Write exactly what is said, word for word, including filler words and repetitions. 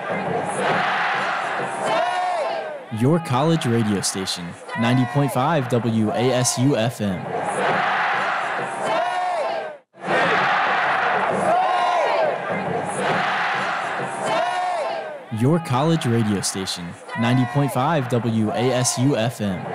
Your college radio station, ninety point five W A S U F M. Your college radio station, ninety point five W A S U F M.